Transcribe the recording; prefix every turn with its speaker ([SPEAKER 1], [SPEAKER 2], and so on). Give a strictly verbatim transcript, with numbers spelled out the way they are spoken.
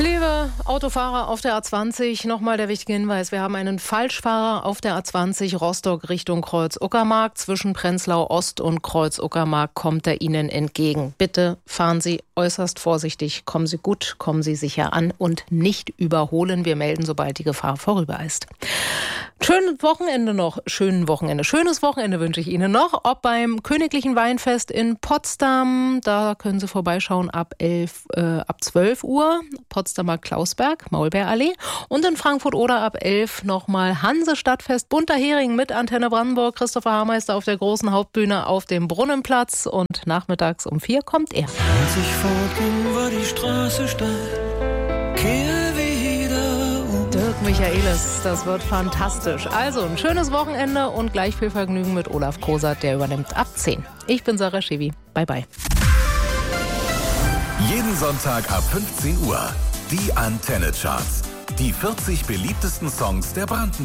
[SPEAKER 1] Liebe Autofahrer auf der A zwanzig, nochmal der wichtige Hinweis. Wir haben einen Falschfahrer auf der A zwanzig Rostock Richtung Kreuz-Uckermark. Zwischen Prenzlau Ost und Kreuz-Uckermark kommt er Ihnen entgegen. Bitte fahren Sie äußerst vorsichtig. Kommen Sie gut, kommen Sie sicher an und nicht überholen. Wir melden, sobald die Gefahr vorüber ist. Schönes Wochenende noch. Schönen Wochenende. Schönes Wochenende wünsche ich Ihnen noch. Ob beim Königlichen Weinfest in Potsdam, da können Sie vorbeischauen ab elf, äh, ab zwölf Uhr. Potsdamer Klausberg, Maulbeerallee. Und in Frankfurt oder ab elf nochmal Hansestadtfest Bunter Hering mit Antenne Brandenburg. Christopher Haarmeister auf der großen Hauptbühne auf dem Brunnenplatz. Und nachmittags um vier kommt er.
[SPEAKER 2] Als ich fortging, war die Straße steil. Kehre wieder um.
[SPEAKER 1] Dirk Michaelis, das wird fantastisch. Also ein schönes Wochenende und gleich viel Vergnügen mit Olaf Kosat, der übernimmt ab zehn. Ich bin Sarah Schewi. Bye bye.
[SPEAKER 3] Jeden Sonntag ab fünfzehn Uhr. Die Antenne Charts. Die vierzig beliebtesten Songs der Brandenburg.